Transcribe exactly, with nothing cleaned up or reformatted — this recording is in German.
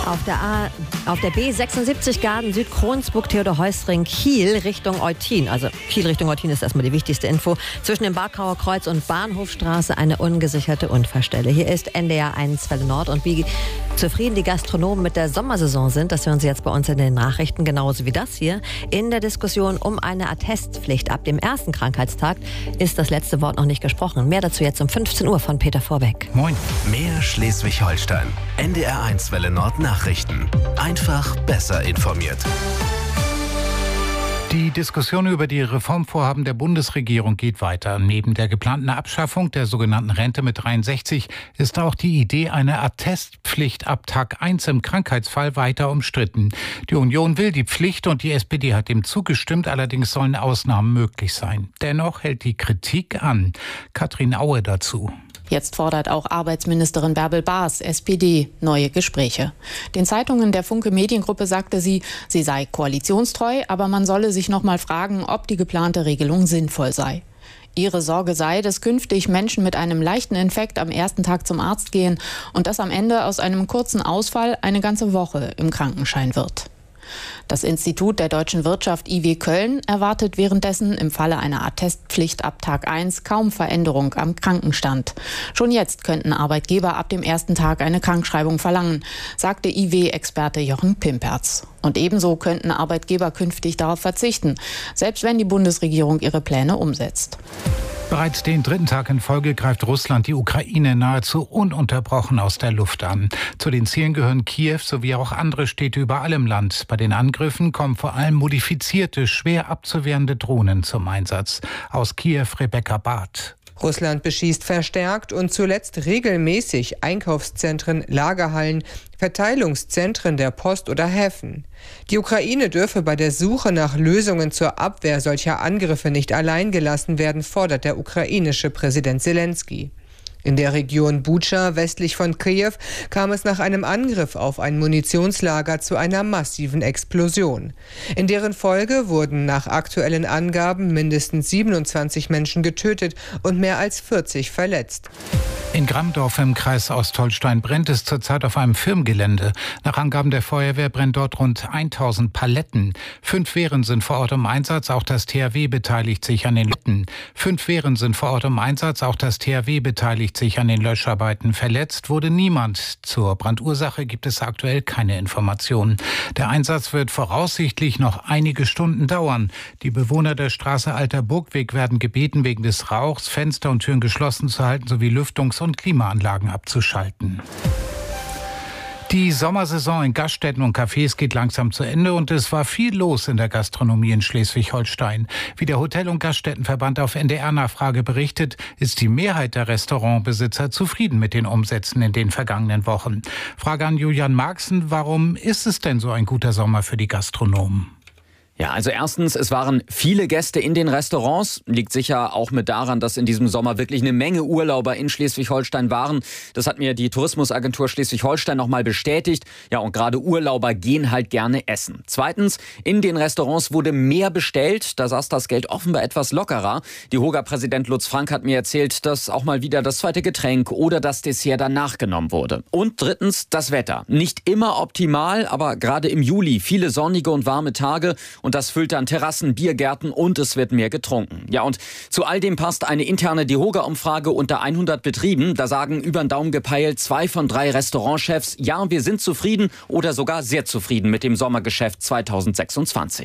Auf der, A, auf der B sechsundsiebzig Garden Südkronsburg Theodor-Heuss-Ring Kiel Richtung Eutin. Also Kiel Richtung Eutin ist erstmal die wichtigste Info. Zwischen dem Barkauer Kreuz und Bahnhofstraße eine ungesicherte Unfallstelle. Hier ist N D R eins Welle Nord. Und wie zufrieden die Gastronomen mit der Sommersaison sind, das hören Sie jetzt bei uns in den Nachrichten, genauso wie das hier. In der Diskussion um eine Attestpflicht ab dem ersten Krankheitstag ist das letzte Wort noch nicht gesprochen. Mehr dazu jetzt um fünfzehn Uhr von Peter Vorbeck. Moin. Mehr Schleswig-Holstein. N D R eins Welle Nord Nachrichten. Einfach besser informiert. Die Diskussion über die Reformvorhaben der Bundesregierung geht weiter. Neben der geplanten Abschaffung der sogenannten Rente mit dreiundsechzig ist auch die Idee einer Attestpflicht ab Tag eins im Krankheitsfall weiter umstritten. Die Union will die Pflicht und die S P D hat dem zugestimmt, allerdings sollen Ausnahmen möglich sein. Dennoch hält die Kritik an. Katrin Aue dazu. Jetzt fordert auch Arbeitsministerin Bärbel Baas, S P D, neue Gespräche. Den Zeitungen der Funke Mediengruppe sagte sie, sie sei koalitionstreu, aber man solle sich noch mal fragen, ob die geplante Regelung sinnvoll sei. Ihre Sorge sei, dass künftig Menschen mit einem leichten Infekt am ersten Tag zum Arzt gehen und dass am Ende aus einem kurzen Ausfall eine ganze Woche im Krankenschein wird. Das Institut der deutschen Wirtschaft I W Köln erwartet währenddessen im Falle einer Attestpflicht ab Tag eins kaum Veränderung am Krankenstand. Schon jetzt könnten Arbeitgeber ab dem ersten Tag eine Krankschreibung verlangen, sagte I W-Experte Jochen Pimperz. Und ebenso könnten Arbeitgeber künftig darauf verzichten, selbst wenn die Bundesregierung ihre Pläne umsetzt. Bereits den dritten Tag in Folge greift Russland die Ukraine nahezu ununterbrochen aus der Luft an. Zu den Zielen gehören Kiew sowie auch andere Städte überall im Land. Bei den Angriffen kommen vor allem modifizierte, schwer abzuwehrende Drohnen zum Einsatz. Aus Kiew Rebecca Barth. Russland beschießt verstärkt und zuletzt regelmäßig Einkaufszentren, Lagerhallen, Verteilungszentren der Post oder Häfen. Die Ukraine dürfe bei der Suche nach Lösungen zur Abwehr solcher Angriffe nicht allein gelassen werden, fordert der ukrainische Präsident Selenskyj. In der Region Butscha westlich von Kiew kam es nach einem Angriff auf ein Munitionslager zu einer massiven Explosion. In deren Folge wurden nach aktuellen Angaben mindestens siebenundzwanzig Menschen getötet und mehr als vierzig verletzt. In Gramdorf im Kreis Ostholstein brennt es zurzeit auf einem Firmengelände. Nach Angaben der Feuerwehr brennt dort rund tausend Paletten. Fünf Wehren sind vor Ort im Einsatz, auch das T H W beteiligt sich an den Letten. Fünf Wehren sind vor Ort im Einsatz, auch das T H W beteiligt sich an den Löscharbeiten. Verletzt wurde niemand. Zur Brandursache gibt es aktuell keine Informationen. Der Einsatz wird voraussichtlich noch einige Stunden dauern. Die Bewohner der Straße Alter Burgweg werden gebeten, wegen des Rauchs Fenster und Türen geschlossen zu halten sowie Lüftungs- und Klimaanlagen abzuschalten. Die Sommersaison in Gaststätten und Cafés geht langsam zu Ende und es war viel los in der Gastronomie in Schleswig-Holstein. Wie der Hotel- und Gaststättenverband auf N D R-Nachfrage berichtet, ist die Mehrheit der Restaurantbesitzer zufrieden mit den Umsätzen in den vergangenen Wochen. Frage an Julian Marxen, warum ist es denn so ein guter Sommer für die Gastronomen? Ja, also erstens, es waren viele Gäste in den Restaurants. Liegt sicher auch mit daran, dass in diesem Sommer wirklich eine Menge Urlauber in Schleswig-Holstein waren. Das hat mir die Tourismusagentur Schleswig-Holstein nochmal bestätigt. Ja, und gerade Urlauber gehen halt gerne essen. Zweitens, in den Restaurants wurde mehr bestellt. Da saß das Geld offenbar etwas lockerer. Die Hoga-Präsident Lutz Frank hat mir erzählt, dass auch mal wieder das zweite Getränk oder das Dessert danach genommen wurde. Und drittens, das Wetter. Nicht immer optimal, aber gerade im Juli viele sonnige und warme Tage. Und das füllt dann Terrassen, Biergärten und es wird mehr getrunken. Ja, und zu all dem passt eine interne DEHOGA-Umfrage unter hundert Betrieben. Da sagen über den Daumen gepeilt zwei von drei Restaurantchefs, ja, wir sind zufrieden oder sogar sehr zufrieden mit dem Sommergeschäft zweitausendsechsundzwanzig.